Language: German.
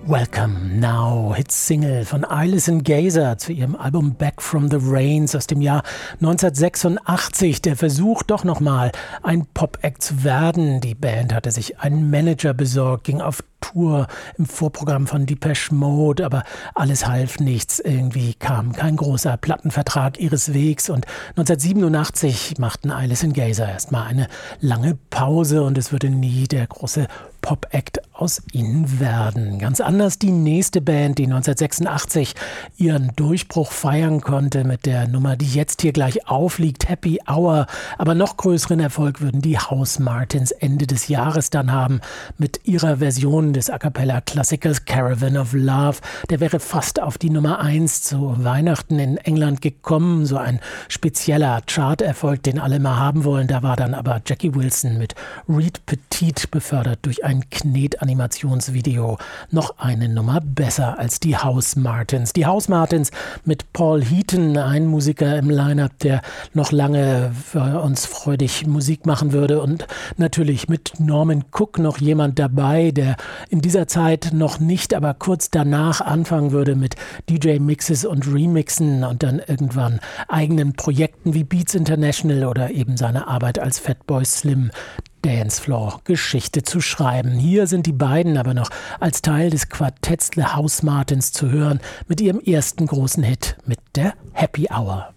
Welcome Now, Hitsingle von Alison Gazer zu ihrem Album Back from the Rains aus dem Jahr 1986. Der Versuch, doch nochmal ein Pop-Act zu werden. Die Band hatte sich einen Manager besorgt, ging auf Tour im Vorprogramm von Depeche Mode, aber alles half nichts. Irgendwie kam kein großer Plattenvertrag ihres Wegs und 1987 machten Alison Gazer erstmal eine lange Pause und es würde nie der große Pop-Act aus ihnen werden. Ganz anders die nächste Band, die 1986 ihren Durchbruch feiern konnte mit der Nummer, die jetzt hier gleich aufliegt, Happy Hour. Aber noch größeren Erfolg würden die Housemartins Ende des Jahres dann haben mit ihrer Version des A-Cappella-Klassikers Caravan of Love. Der wäre fast auf die Nummer 1 zu Weihnachten in England gekommen. So ein spezieller Charterfolg, den alle mal haben wollen. Da war dann aber Jackie Wilson mit Reed Petit befördert durch ein Knet-Animationsvideo noch eine Nummer besser als die Housemartins. Die Housemartins mit Paul Heaton, ein Musiker im Line-Up, der noch lange für uns freudig Musik machen würde, und natürlich mit Norman Cook noch jemand dabei, der in dieser Zeit noch nicht, aber kurz danach anfangen würde mit DJ-Mixes und Remixen und dann irgendwann eigenen Projekten wie Beats International oder eben seine Arbeit als Fatboy Slim Dancefloor Geschichte zu schreiben. Hier sind die beiden aber noch als Teil des Quartetts The Housemartins zu hören mit ihrem ersten großen Hit mit der Happy Hour.